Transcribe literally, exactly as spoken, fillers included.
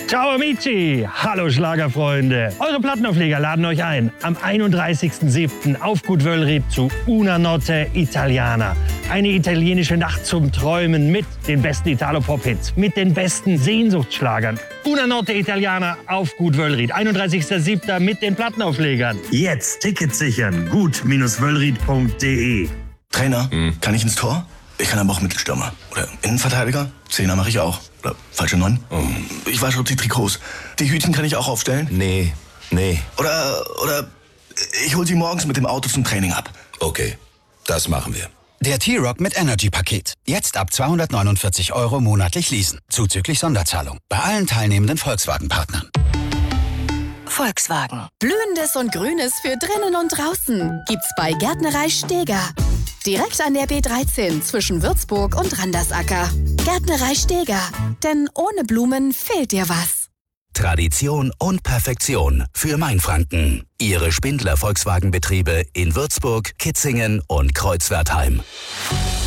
Ciao amici, hallo Schlagerfreunde. Eure Plattenaufleger laden euch ein am einunddreißigsten siebten auf Gut Wöllried zu Una Notte Italiana. Eine italienische Nacht zum Träumen mit den besten Italo-Pop-Hits, mit den besten Sehnsuchtsschlagern. Una Notte Italiana auf Gut Wöllried, einunddreißigsten siebten mit den Plattenauflegern. Jetzt Tickets sichern, gut Wöllried punkt de. Trainer, hm. kann ich ins Tor? Ich kann aber auch Mittelstürmer. Oder Innenverteidiger? Zehner mache ich auch. Oder falsche Neun? Oh. Ich wasche die Trikots. Die Hütchen kann ich auch aufstellen? Nee, nee. Oder, oder ich hol sie morgens mit dem Auto zum Training ab. Okay, das machen wir. Der T-Rock mit Energy-Paket. Jetzt ab zweihundertneunundvierzig Euro monatlich leasen. Zuzüglich Sonderzahlung. Bei allen teilnehmenden Volkswagen-Partnern. Volkswagen. Blühendes und Grünes für drinnen und draußen gibt's bei Gärtnerei Steger. Direkt an der B dreizehn zwischen Würzburg und Randersacker. Gärtnerei Steger. Denn ohne Blumen fehlt dir was. Tradition und Perfektion für Mainfranken. Ihre Spindler Volkswagenbetriebe in Würzburg, Kitzingen und Kreuzwertheim.